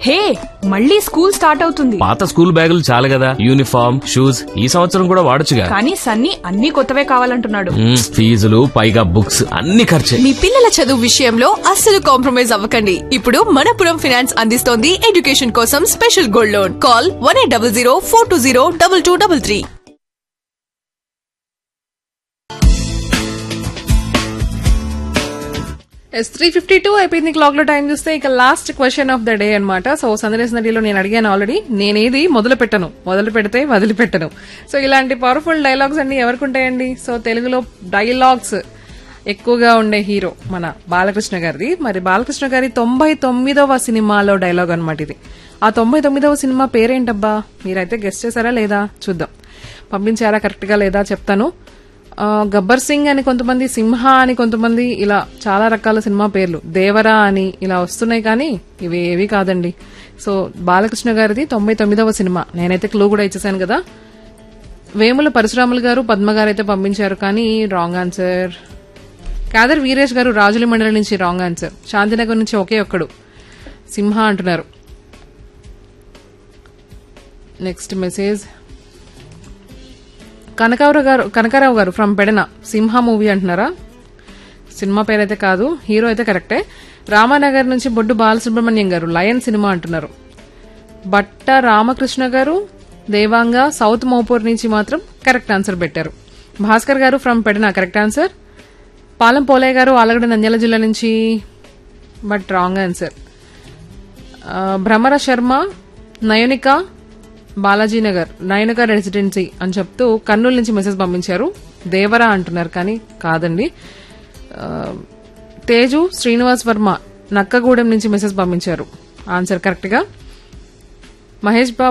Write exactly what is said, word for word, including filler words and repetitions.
హే, మళ్ళీ school start అవుతుంది. పాత స్కూల్ బ్యాగులు చాలు కదా, యూనిఫామ్ షూస్ ఈ సంవత్సరం కూడా వాడొచ్చుగా. కానీ సన్నీ అన్ని కొత్తవే కావాలంటున్నాడు. మ్మ్, ఫీజులు పైగా బుక్స్ అన్ని ఖర్చే. మీ పిల్లల చదువు విషయంలో అస్సలు కాంప్రమైజ్ అవ్వకండి. ఇప్పుడు మనపురం ఫైనాన్స్ అందిస్తోంది ఎడ్యుకేషన్ కోసం special gold loan. Call one eight double zero four two zero double two double three. Yes three fifty two అయిపోయింది క్లాక్ లో. టైం చూస్తే ఇక last question of the day అనమాట. సో సందర్శ నదిలో నేను అడిగాను ఆల్రెడీ, నేనేది మొదలు పెట్టను, మొదలు పెడితే వదిలిపెట్టను. సో ఇలాంటి పవర్ఫుల్ డైలాగ్స్ అన్ని ఎవరికి ఉంటాయండి? సో తెలుగులో డైలాగ్స్ ఎక్కువగా ఉండే హీరో మన బాలకృష్ణ గారిది. మరి బాలకృష్ణ గారి తొంభై తొమ్మిదవ సినిమాలో డైలాగ్ అనమాట ఇది. ఆ తొంభై తొమ్మిదవ సినిమా పేరేంటబ్బా? మీరైతే గెస్ట్ చేశారా లేదా చూద్దాం. పంపించారా కరెక్ట్ గా లేదా చెప్తాను. గబ్బర్ సింగ్ అని కొంతమంది, సింహ అని కొంతమంది, ఇలా చాలా రకాల సినిమా పేర్లు, దేవరా అని ఇలా వస్తున్నాయి. కానీ ఇవి ఏవి కాదండి. సో బాలకృష్ణ గారిది తొంభై తొమ్మిదవ సినిమా. నేనైతే క్లూ కూడా ఇచ్చేసాను కదా. వేముల పరశురాములు గారు, పద్మ గారు అయితే పంపించారు కానీ రాంగ్ ఆన్సర్. కాదర్ వీరేష్ గారు రాజుల మండలి నుంచి రాంగ్ ఆన్సర్. శాంతినగర్ నుంచి ఒకే ఒక్కడు సింహ అంటున్నారు. నెక్స్ట్ మెసేజ్ కనకారావు గారు కనకారావు గారు ఫ్రమ్ పెడన, సింహ మూవీ అంటున్నారా? సినిమా పేరైతే కాదు, హీరో అయితే కరెక్టే. రామానగర్ నుంచి బొడ్డు బాలసుబ్రహ్మణ్యం గారు లయన్ సినిమా అంటున్నారు. బట్ట రామకృష్ణ గారు దేవాంగ సౌత్ మోపూర్ నుంచి మాత్రం కరెక్ట్ ఆన్సర్ పెట్టారు. భాస్కర్ గారు from Pedana correct answer. Palem Polayya గారు ఆలగడ్డ నంద్యాల జిల్లా నుంచి but wrong answer. Bhramara Sharma Nayanika Balaji Nagar Nayanika residency అని చెప్తూ కర్నూలు నుంచి మెసేజ్ పంపించారు. దేవరా అంటున్నారు కానీ కాదండి. తేజు శ్రీనివాస్ వర్మ నక్కగూడెం నుంచి మెసేజ్ పంపించారు. ఆన్సర్ కరెక్ట్ గా. మహేష్ బాబు